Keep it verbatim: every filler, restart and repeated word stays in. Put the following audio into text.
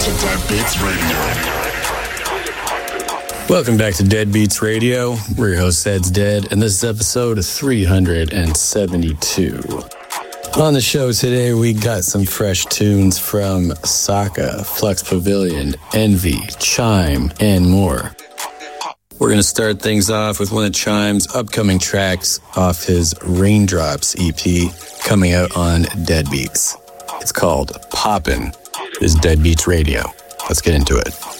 to Dead Beats Radio. Welcome back to Dead Beats Radio. We're your host, Zed's Dead, and this is episode three hundred seventy-two. On the show today, we got some fresh tunes from Saka, Flux Pavilion, Envy, Chime, and more. We're going to start things off with one of Chime's upcoming tracks off his Raindrops E P coming out on Dead Beats. It's called Poppin'. This is Dead Beats Radio. Let's get into it.